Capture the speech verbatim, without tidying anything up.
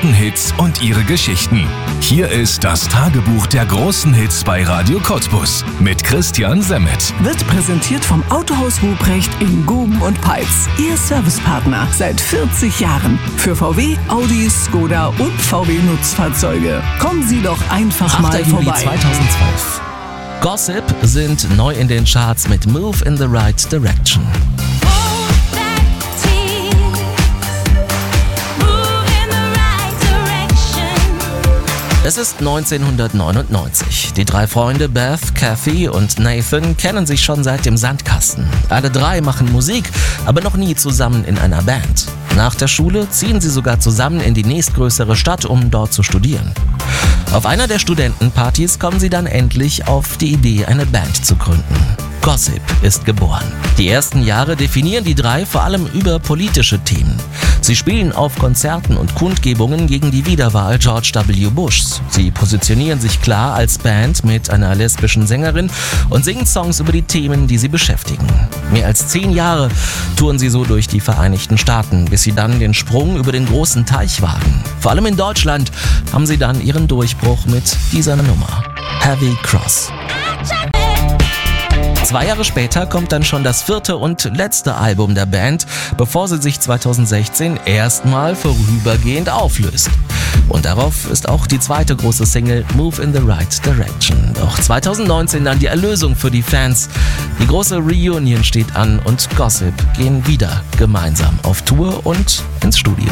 größten Hits und ihre Geschichten. Hier ist das Tagebuch der großen Hits bei Radio Cottbus mit Christian Semmet. Wird präsentiert vom Autohaus Ruprecht in Guben und Peitz. Ihr Servicepartner seit vierzig Jahren. Für V W, Audi, Skoda und V W Nutzfahrzeuge. Kommen Sie doch einfach mal achter vorbei. Juli zweitausendzwölf. Gossip sind neu in den Charts mit Move in the Right Direction. Es ist neunzehnhundertneunundneunzig. Die drei Freunde Beth, Kathy und Nathan kennen sich schon seit dem Sandkasten. Alle drei machen Musik, aber noch nie zusammen in einer Band. Nach der Schule ziehen sie sogar zusammen in die nächstgrößere Stadt, um dort zu studieren. Auf einer der Studentenpartys kommen sie dann endlich auf die Idee, eine Band zu gründen. Gossip ist geboren. Die ersten Jahre definieren die drei vor allem über politische Themen. Sie spielen auf Konzerten und Kundgebungen gegen die Wiederwahl George W. Bushs. Sie positionieren sich klar als Band mit einer lesbischen Sängerin und singen Songs über die Themen, die sie beschäftigen. Mehr als zehn Jahre touren sie so durch die Vereinigten Staaten, bis sie dann den Sprung über den großen Teich wagen. Vor allem in Deutschland haben sie dann ihren Durchbruch mit dieser Nummer, Heavy Cross. Zwei Jahre später kommt dann schon das vierte und letzte Album der Band, bevor sie sich zweitausendsechzehn erstmal vorübergehend auflöst. Und darauf ist auch die zweite große Single Move in the Right Direction. Doch zweitausendneunzehn dann die Erlösung für die Fans. Die große Reunion steht an und Gossip gehen wieder gemeinsam auf Tour und ins Studio.